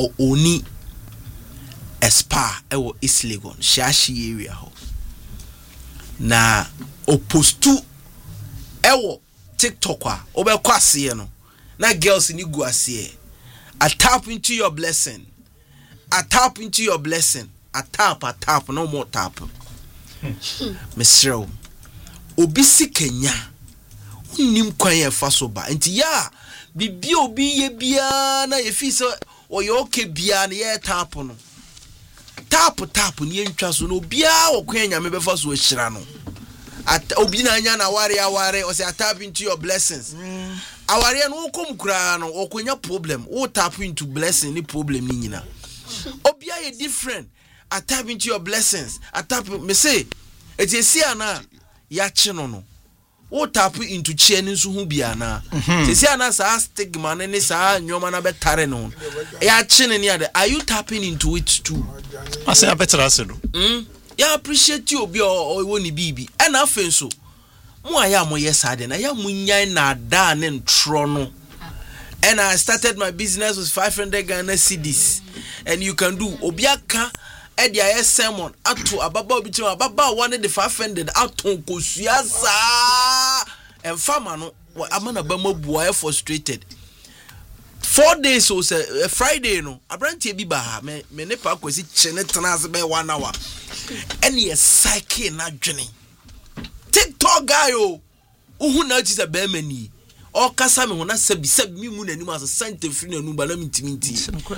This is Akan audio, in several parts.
o oni a spa ewo East Legon Shashi area ho na opostu ewo TikTok a obekwa ase no na girls ni gu ase I tap into your blessing. I tap into your blessing. I tap, no more tap. Mesrel. Obisi Kenya. Unim kwanye fasoba. Enti ya, bibi obi ye bia na ye fi so o ye okay bia na ye tap no. Tap ni ntwa so no bia o kwanya me be faso hira no. Obi na anya na ware o say tap into your blessings. Aware no kom kura no okonya problem o tap into blessing ni problem ni nyina obia ye different I tap into your blessings I tap me say etesi ana ya che no o tap into chain nso hu bia na etesi ana sa stigma ne sa nyoma na betare no ya che ne ade are you tapping into it too I say better ase do ya appreciate you obi o woni bibi and afen so mo aya mo yesade na ya munyan na da ne ntro no and I started my business with 500 Ghana cedis and you can do obiaka edia yes sermon ato ababa obichi ababa one the 500 ato kosuasa and farmer no amana ba mabua frustrated 4 days so say Friday no abrantie bi ba ha me ne pa kwesi chene tena be 1 hour and yes psyche na dwene TikTok guy who na ti say be mani o kasa me hona sabi mi mu nanim as sante free nanu ba na mintiminti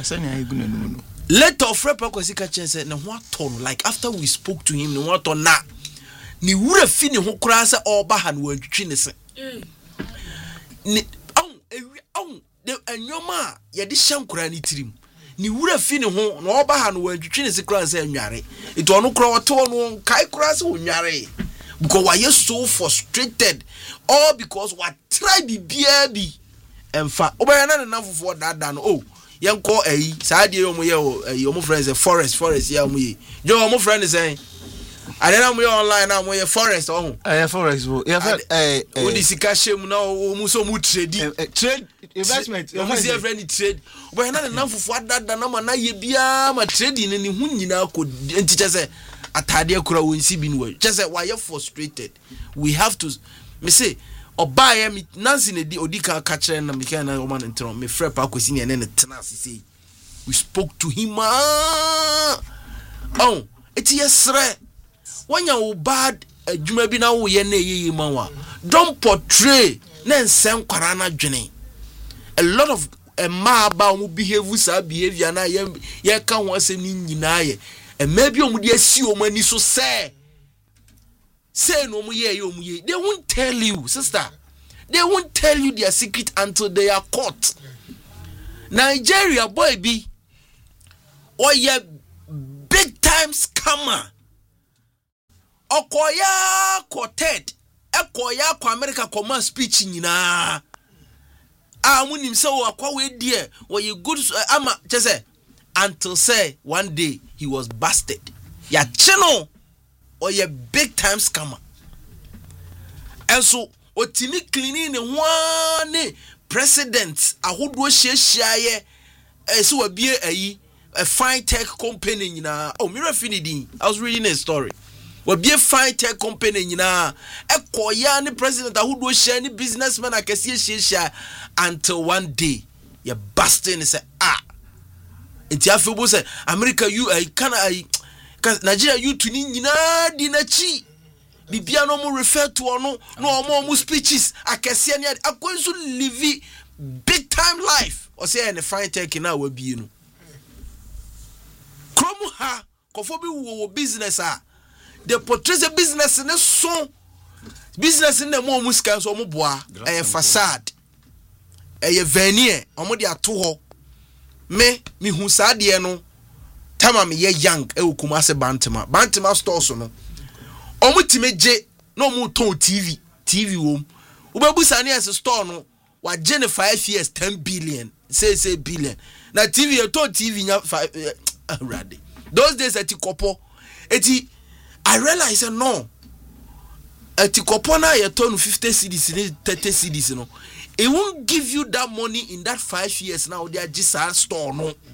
later of rep akwasi ka chen say na ho aton like after we spoke to him na ho aton na ni wura fi ne ho kura say oba ha no antwitwi ne se ni de anyoma ye de hyan kura ni tirim ni wura fi ne ho na oba ha no antwitwi ne se kura say anware ito no kura woto no kai kura say onware because why you so frustrated all because what try be baby and fa obayana na nafofo that no oh yenko saade yo mo ye yo mo friends forest ya mo ye yo mo friend say adena mo ye online na mo ye forest oh forest wo ye wo di sika shem na o mu so mu trade investment yo mo see friend trade obayana na nafofo that na ma na ye bia ma trading ni hu nyina ko enti say atade akura wonsi bi no just say why you frustrated we have to me say obaye me nansi ne di odika ka kire na me kan na o man ntro me frɛ pa akosi ne ne tena asisi we spoke to him oh eti yesre wanya wo bad adwuma bi na wo ye na yeye manwa don't portray na nsem kwara na dwene a lot of ma ba mu behavior na ye ka ho asem ni nyina ye and maybe omudi asi omani so say no ye they won't tell you sister they won't tell you their secret until they are caught. Nigeria boy be or ye big time scammer okoya quartet ekoya kwa America command speech nyina amunim se wo akwa we die wo ye good ama chese until say one day he was busted. Ya chino or ye big time scammer. And so otimi cleaning one president ahodo hye so abie a fine tech company na Mira Finidi. I was reading a story. We be a fine tech company na ekoya ni president ahodo hye ni businessman akese until one day you busted and say enti afebo say America you Nigeria you to ni nyina di na chi bibia no mo refer to ono no mo speeches akese ni akwenso live big time life or say any fine tech na wa bi no kromu ha kofo bi wo business the portray the business ne so business ne mo musika so mo boa facade venue omo de ato ho me hu saade no tama me ye young ewukuma se bantima stores no omutimeje no mu ton TV wom ubebusa ne as store no wa gene 5 years 10 billion say billion na TV e ton TV nya 5 ready those days at kopo eti I realize no at kopo na ye ton 50 cedis 30 cedis no it won't give you that money in that 5 years now they are just store no